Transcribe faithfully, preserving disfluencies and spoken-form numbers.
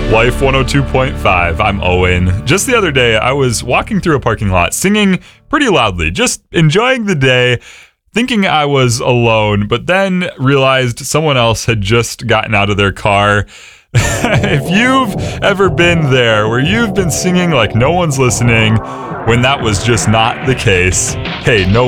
Life one oh two point five, I'm Owen. Just the other day, I was walking through a parking lot singing pretty loudly, just enjoying the day, thinking I was alone, but then realized someone else had just gotten out of their car. If you've ever been there where you've been singing like no one's listening when that was just not the case, hey, no